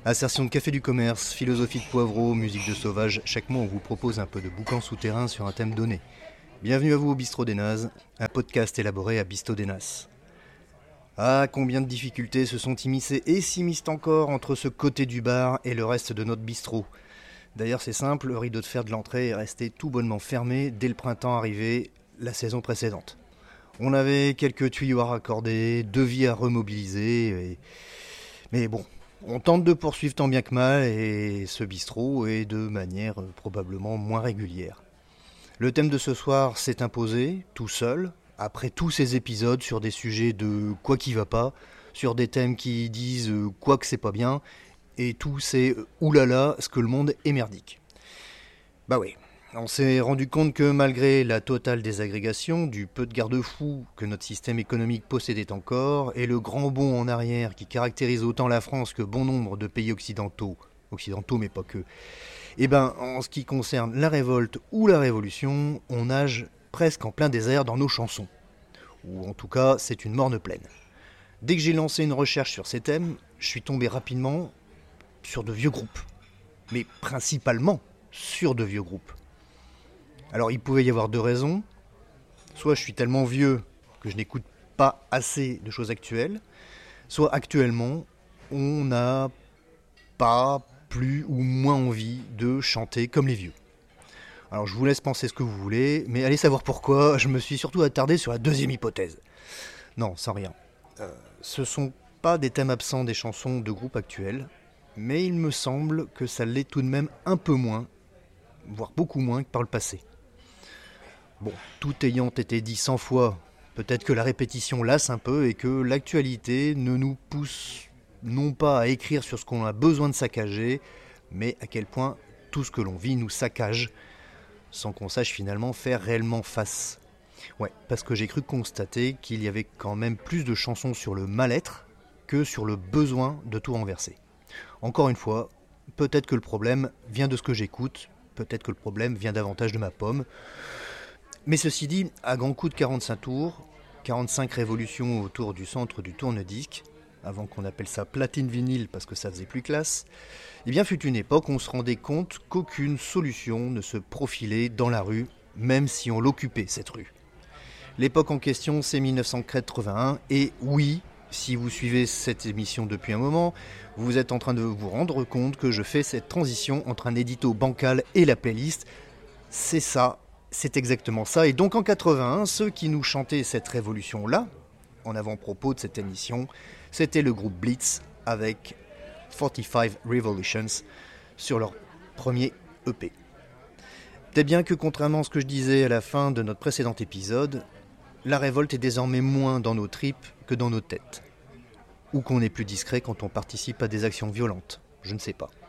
Assertion de café du commerce, philosophie de poivreau, musique de sauvage, chaque mois on vous propose un peu de boucan souterrain sur un thème donné. Bienvenue à vous au Bistrot des Nazes, un podcast élaboré à Bisto des Nas. Ah, combien de difficultés se sont immiscées et s'immiscent encore entre ce côté du bar et le reste de notre bistrot. D'ailleurs c'est simple, le rideau de fer de l'entrée est resté tout bonnement fermé dès le printemps arrivé, la saison précédente. On avait quelques tuyaux à raccorder, devis à remobiliser, mais bon, on tente de poursuivre tant bien que mal et ce bistrot et de manière probablement moins régulière. Le thème de ce soir s'est imposé, tout seul, après tous ces épisodes sur des sujets de quoi qui va pas, sur des thèmes qui disent quoi que c'est pas bien, et tout c'est oulala, ce que le monde est merdique. Bah oui, on s'est rendu compte que malgré la totale désagrégation, du peu de garde-fous que notre système économique possédait encore, et le grand bond en arrière qui caractérise autant la France que bon nombre de pays occidentaux mais pas que, en ce qui concerne la révolte ou la révolution, on nage presque en plein désert dans nos chansons. Ou en tout cas, c'est une morne plaine. Dès que j'ai lancé une recherche sur ces thèmes, je suis tombé rapidement sur de vieux groupes. Mais principalement sur de vieux groupes. Alors il pouvait y avoir deux raisons. Soit je suis tellement vieux que je n'écoute pas assez de choses actuelles, soit actuellement on n'a pas plus ou moins envie de chanter comme les vieux. Alors je vous laisse penser ce que vous voulez, mais allez savoir pourquoi, je me suis surtout attardé sur la deuxième hypothèse. Non, sans rien. Ce sont pas des thèmes absents des chansons de groupes actuels, mais il me semble que ça l'est tout de même un peu moins, voire beaucoup moins que par le passé. Bon, tout ayant été dit 100 fois, peut-être que la répétition lasse un peu et que l'actualité ne nous pousse non pas à écrire sur ce qu'on a besoin de saccager, mais à quel point tout ce que l'on vit nous saccage, sans qu'on sache finalement faire réellement face. Ouais, parce que j'ai cru constater qu'il y avait quand même plus de chansons sur le mal-être que sur le besoin de tout renverser. Encore une fois, peut-être que le problème vient de ce que j'écoute, peut-être que le problème vient davantage de ma pomme. Mais ceci dit, à grands coups de 45 tours, 45 révolutions autour du centre du tourne-disque, avant qu'on appelle ça platine vinyle parce que ça faisait plus classe, eh bien fut une époque où on se rendait compte qu'aucune solution ne se profilait dans la rue, même si on l'occupait cette rue. L'époque en question, c'est 1981, et oui, si vous suivez cette émission depuis un moment, vous êtes en train de vous rendre compte que je fais cette transition entre un édito bancal et la playlist. C'est ça. C'est exactement ça. Et donc en 81, ceux qui nous chantaient cette révolution-là, en avant-propos de cette émission, c'était le groupe Blitz avec 45 Revolutions sur leur premier EP. Peut-être bien que contrairement à ce que je disais à la fin de notre précédent épisode, la révolte est désormais moins dans nos tripes que dans nos têtes. Ou qu'on est plus discret quand on participe à des actions violentes, je ne sais pas.